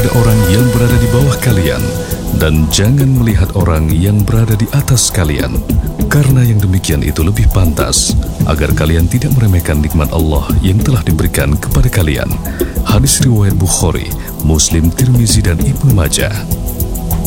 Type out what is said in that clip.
kepada orang yang berada di bawah kalian, dan jangan melihat orang yang berada di atas kalian, karena yang demikian itu lebih pantas, agar kalian tidak meremehkan nikmat Allah yang telah diberikan kepada kalian. Hadis riwayat Bukhari, Muslim, Tirmizi, dan Ibnu Majah.